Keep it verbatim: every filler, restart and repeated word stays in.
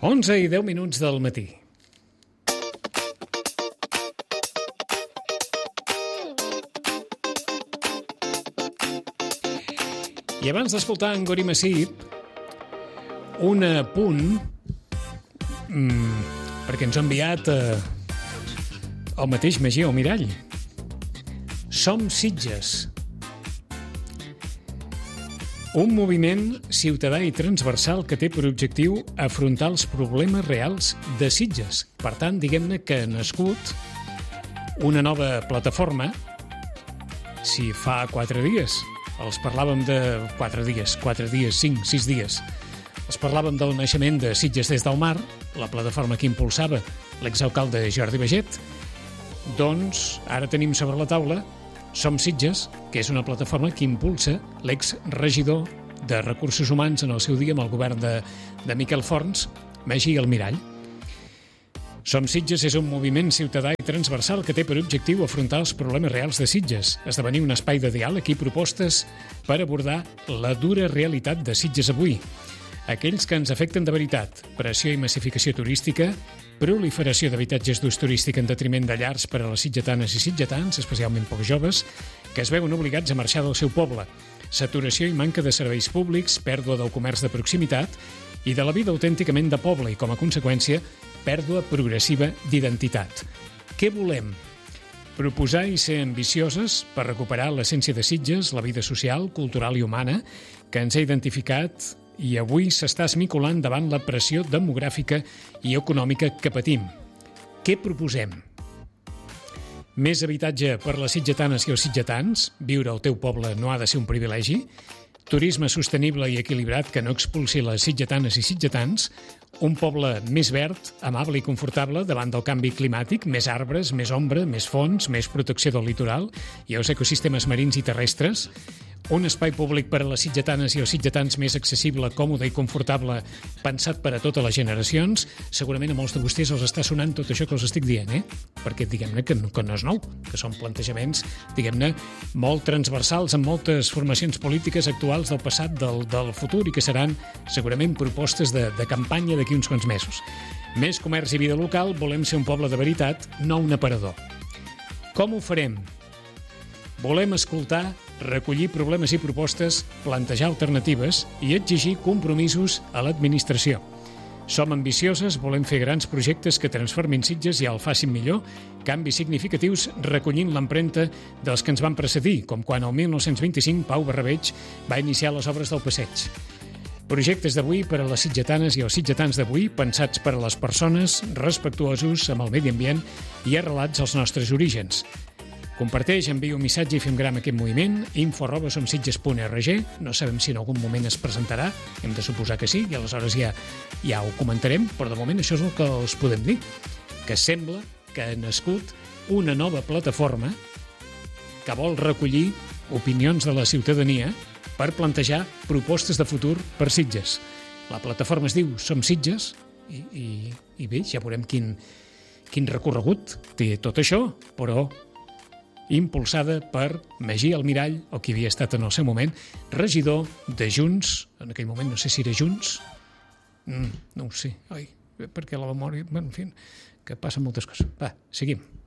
onze i deu minuts del matí. I abans d'escoltar en Gori Massip, un apunt, mmm, perquè ens ha enviat eh, el mateix Magí Almirall. Som Sitges. Un moviment ciutadà i transversal que té per objectiu afrontar els problemes reals de Sitges. Per tant, diguem-ne que ha nascut una nova plataforma. Si fa quatre dies els parlàvem de quatre dies, quatre dies, cinc, sis dies, els parlàvem del naixement de Sitges des del mar, la plataforma que impulsava l'exalcalde Jordi Baget, doncs ara tenim sobre la taula Som Sitges, que és una plataforma que impulsa l'exregidor de Recursos Humans en el seu dia amb el govern de, de Miquel Forns, Magí Almirall. Som Sitges és un moviment ciutadà i transversal que té per objectiu afrontar els problemes reals de Sitges, esdevenir un espai de diàleg i propostes per abordar la dura realitat de Sitges avui. Aquells que ens afecten de veritat, pressió i massificació turística, proliferació d'habitatges d'ús turístic en detriment de llars per a les sitgetanes i sitgetans, especialment pocs joves, que es veuen obligats a marxar del seu poble, saturació i manca de serveis públics, pèrdua del comerç de proximitat i de la vida autènticament de poble i, com a conseqüència, pèrdua progressiva d'identitat. Què volem? Proposar i ser ambicioses per recuperar l'essència de Sitges, la vida social, cultural i humana, que ens ha identificat i avui s'està esmicolant davant la pressió demogràfica i econòmica que patim. Què proposem? Més habitatge per les sitgetanes i els sitgetans? Viure al teu poble no ha de ser un privilegi? Turisme sostenible i equilibrat que no expulsi les sitgetanes i sitgetans? Un poble més verd, amable i confortable davant del canvi climàtic? Més arbres, més ombra, més fons, més protecció del litoral i els ecosistemes marins i terrestres? Un espai públic per a les sitgetanes i els sitgetans més accessible, còmode i confortable, pensat per a totes les generacions. Segurament a molts de vostès els està sonant tot això que els estic dient, eh? Perquè diguem-ne que no, que no és nou, que són plantejaments, diguem-ne, molt transversals en moltes formacions polítiques actuals del passat, del, del futur, i que seran segurament propostes de, de campanya d'aquí uns quants mesos. Més comerç i vida local, volem ser un poble de veritat, no un aparador. Com ho farem? Volem escoltar, recollir problemes i propostes, plantejar alternatives i exigir compromisos a l'administració. Som ambicioses, volem fer grans projectes que transformin Sitges i el facin millor, canvis significatius recollint l'empremta dels que ens van precedir, com quan el mil nou-cents vint-i-cinc Pau Barrabeig va iniciar les obres del passeig. Projectes d'avui per a les sitgetanes i els sitgetans d'avui, pensats per a les persones, respectuosos amb el medi ambient i arrelats als nostres orígens. Comparteix, envia un missatge i fem gram aquest moviment, info arroba somsitges punt org. No sabem si en algun moment es presentarà, hem de suposar que sí, i aleshores ja, ja ho comentarem, però de moment això és el que els podem dir, que sembla que ha nascut una nova plataforma que vol recollir opinions de la ciutadania per plantejar propostes de futur per Sitges. La plataforma es diu Som Sitges i, i, i bé, ja veurem quin, quin recorregut té tot això, però impulsada per Magí Almirall, o qui havia estat en el seu moment, regidor de Junts, en aquell moment no sé si era Junts, mm, no ho sé, oi, perquè la memòria, bueno, en fi, que passen moltes coses. Va, seguim.